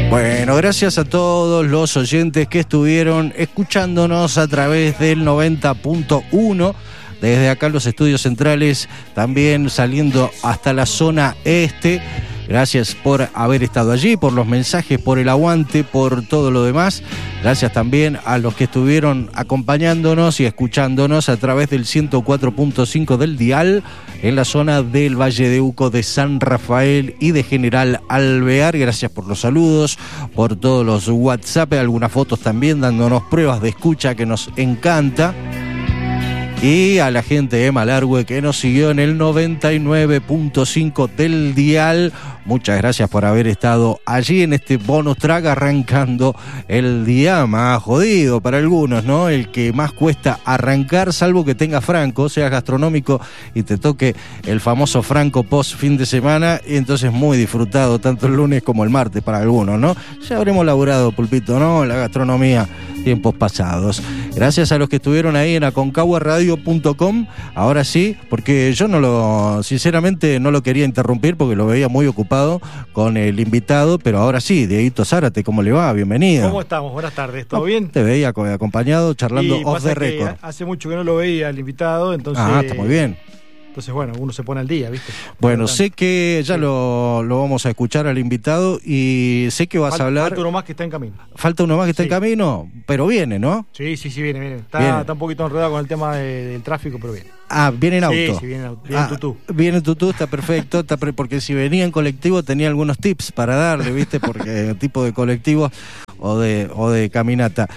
Bueno, gracias a todos los oyentes que estuvieron escuchándonos a través del 90.1. Desde acá los estudios centrales, también saliendo hasta la zona este. Gracias por haber estado allí, por los mensajes, por el aguante, por todo lo demás. Gracias también a los que estuvieron acompañándonos y escuchándonos a través del 104.5 del dial en la zona del Valle de Uco, de San Rafael y de General Alvear. Gracias por los saludos, por todos los WhatsApp, algunas fotos también dándonos pruebas de escucha que nos encanta. Y a la gente de Malargüe que nos siguió en el 99.5 del dial. Muchas gracias por haber estado allí en este bonus track, arrancando el día más jodido para algunos, ¿no? El que más cuesta arrancar, salvo que tenga Franco, seas gastronómico y te toque el famoso Franco post fin de semana, y entonces muy disfrutado tanto el lunes como el martes para algunos, ¿no? Ya habremos laburado, Pulpito, ¿no? La gastronomía, tiempos pasados. Gracias a los que estuvieron ahí en aconcaguaradio.com. Ahora sí, porque yo sinceramente no lo quería interrumpir porque lo veía muy ocupado con el invitado, pero ahora sí, Dieguito Zárate, ¿cómo le va? Bienvenido. ¿Cómo estamos? Buenas tardes, ¿todo bien? Te veía acompañado, charlando off the record. Hace mucho que no lo veía el invitado, entonces... Está muy bien. Entonces, bueno, uno se pone al día, ¿viste? Bueno, sé que ya lo vamos a escuchar al invitado y sé que vas a hablar... Falta uno más que está en camino. ¿Falta uno más que está en camino? Pero viene, ¿no? Sí, viene. Está un poquito enredado con el tema del tráfico, pero viene. Viene en auto. Sí, viene en tutú. Viene en tutú, está perfecto, porque si venía en colectivo tenía algunos tips para darle, ¿viste? Porque tipo de colectivo o de caminata.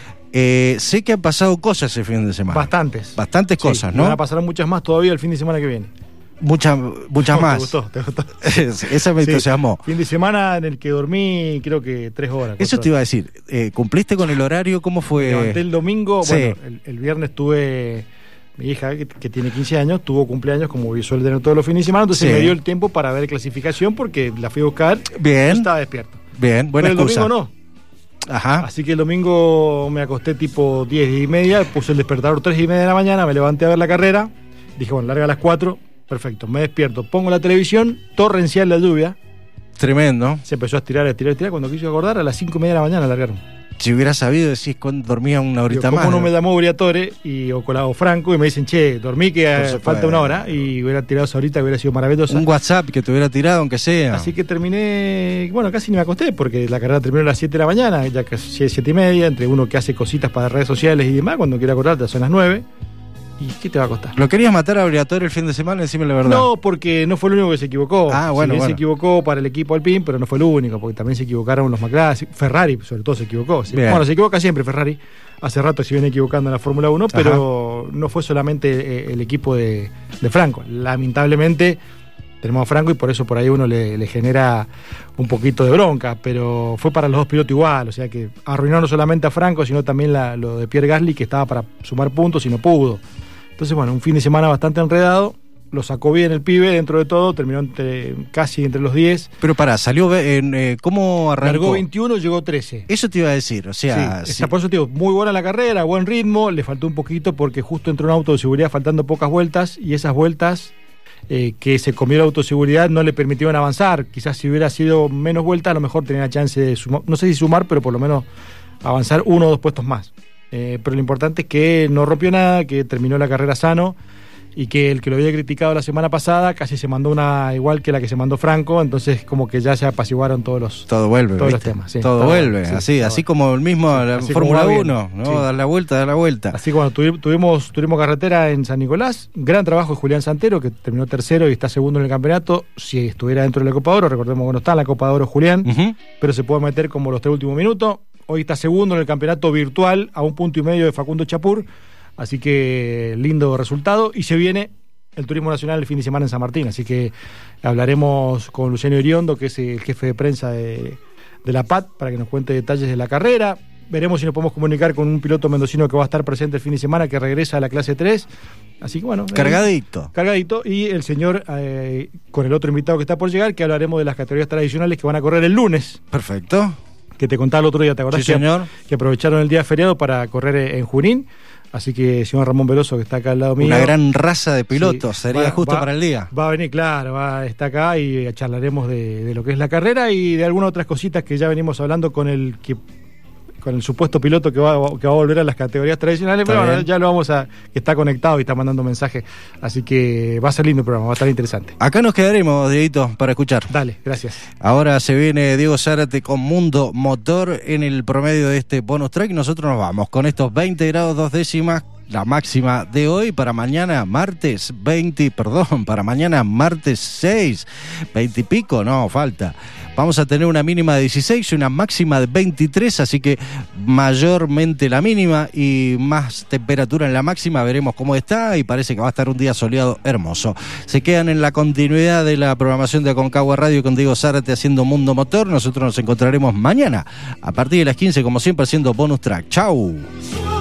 Sé que han pasado cosas ese fin de semana. Bastantes cosas, ¿no? Van a pasar muchas más todavía el fin de semana que viene. Muchas más. ¿Te gustó? Esa me entusiasmó. Fin de semana en el que dormí creo que 3 horas. Eso te iba a decir. ¿Cumpliste con el horario? ¿Cómo fue? Me levanté el domingo. Sí. Bueno, el viernes tuve... Mi hija, que tiene 15 años, tuvo cumpleaños como suele tener todos los fines de semana, entonces Sí. me dio el tiempo para ver clasificación porque la fui a buscar. Bien. No estaba despierto. Bien, buena Pero excusa. el domingo no. Ajá. Así que el domingo me acosté tipo 10:30, puse el despertador 3:30 de la mañana, me levanté a ver la carrera, dije, bueno, larga a las 4, perfecto, me despierto, pongo la televisión, torrencial la lluvia. Tremendo. Se empezó a estirar, cuando quiso acordar, a las 5:30 de la mañana largaron. Si hubiera sabido, decís, cuando dormía una horita Digo, más. ¿cómo no me llamó Briatore o Colado Franco y me dicen, che, dormí que falta una hora y hubiera tirado esa horita, hubiera sido maravilloso? Un WhatsApp que te hubiera tirado, aunque sea. Así que terminé, bueno, casi ni me acosté porque la carrera terminó a las 7 de la mañana, ya casi 7:30, entre uno que hace cositas para redes sociales y demás, cuando quiere acordarte son las 9. ¿Y qué te va a costar? ¿Lo querías matar a Briatore el fin de semana? Decime la verdad. No, porque no fue el único que se equivocó. Bueno. Se equivocó para el equipo Alpine, pero no fue el único, porque también se equivocaron los McLaren. Ferrari, sobre todo, se equivocó. Bueno, se equivoca siempre Ferrari. Hace rato se viene equivocando en la Fórmula 1, pero no fue solamente el equipo de Franco. Lamentablemente tenemos a Franco y por eso por ahí uno le genera un poquito de bronca, pero fue para los dos pilotos igual, o sea que arruinó no solamente a Franco, sino también lo de Pierre Gasly, que estaba para sumar puntos y no pudo. Entonces, bueno, un fin de semana bastante enredado, lo sacó bien el pibe dentro de todo, terminó casi entre los 10. Pero salió ¿cómo arrancó? Largó 21, llegó 13. Eso te iba a decir, o sea... Sí. Por eso te digo, muy buena la carrera, buen ritmo, le faltó un poquito porque justo entró un auto de seguridad faltando pocas vueltas y esas vueltas que se comió la autoseguridad no le permitieron avanzar. Quizás si hubiera sido menos vueltas, a lo mejor tenía la chance de sumar, no sé si sumar, pero por lo menos avanzar 1 o 2 puestos más. Pero lo importante es que no rompió nada, que terminó la carrera sano y que el que lo había criticado la semana pasada casi se mandó una igual que la que se mandó Franco, entonces como que ya se apaciguaron todos los temas. Sí, todo vuelve, sí, así como el mismo la Fórmula 1, ¿no? Sí. Dar la vuelta. Así que bueno, tuvimos carretera en San Nicolás, gran trabajo de Julián Santero, que terminó tercero y está segundo en el campeonato. Si estuviera dentro de la Copa de Oro, recordemos que no está en la Copa de Oro Julián, pero se puede meter como los 3 últimos minutos. Hoy está segundo en el campeonato virtual a 1,5 punto de Facundo Chapur. Así que lindo resultado. Y se viene el Turismo Nacional el fin de semana en San Martín. Así que hablaremos con Luciano Iriondo, que es el jefe de prensa de la PAT, para que nos cuente detalles de la carrera. Veremos si nos podemos comunicar con un piloto mendocino que va a estar presente el fin de semana, que regresa a la clase 3. Así que bueno. Cargadito. Y el señor, con el otro invitado que está por llegar, que hablaremos de las categorías tradicionales que van a correr el lunes. Perfecto. Que te contaba el otro día, ¿te acordás? Sí, señor. Que aprovecharon el día feriado para correr en Junín. Así que señor Ramón Veloso, que está acá al lado mío. Una gran raza de pilotos, sí, sería justo para el día. Va a venir, claro, está acá y charlaremos de lo que es la carrera y de algunas otras cositas que ya venimos hablando con el supuesto piloto que va a volver a las categorías tradicionales, pero bueno, ya lo que está conectado y está mandando mensajes, así que va a ser lindo el programa, va a estar interesante. Acá nos quedaremos, Dieguito, para escuchar. Dale, gracias. Ahora se viene Diego Zárate con Mundo Motor en el promedio de este bonus track y nosotros nos vamos con estos 20 grados 2 décimas, la máxima de hoy para mañana martes 6, 20 y pico, no, falta. Vamos a tener una mínima de 16 y una máxima de 23, así que mayormente la mínima y más temperatura en la máxima, veremos cómo está y parece que va a estar un día soleado hermoso. Se quedan en la continuidad de la programación de Aconcagua Radio con Diego Zárate haciendo Mundo Motor. Nosotros nos encontraremos mañana a partir de las 15, como siempre, haciendo bonus track. ¡Chau!